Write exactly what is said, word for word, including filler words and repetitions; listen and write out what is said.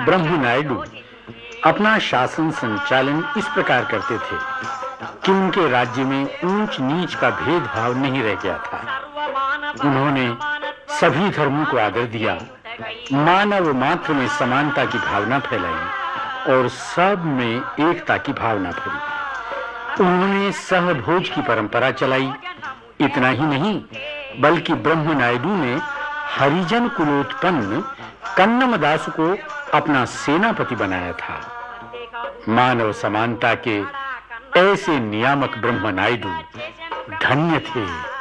ब्रह्म नायडू अपना शासन संचालन इस प्रकार करते थे कि उनके राज्य में ऊंच नीच का भेदभाव नहीं रह गया था। उन्होंने सभी धर्मों को आदर दिया, मानव मात्र में समानता की भावना फैलाई और सब में एकता की भावना भरी। उन्होंने सहभोज की परंपरा चलाई। इतना ही नहीं, बल्कि ब्रह्म नायडू ने हरिजन कुलोत्पन्न कन्नमदास को अपना सेनापति बनाया था। मानव समानता के ऐसे नियामक ब्रह्म नायडू धन्य थे।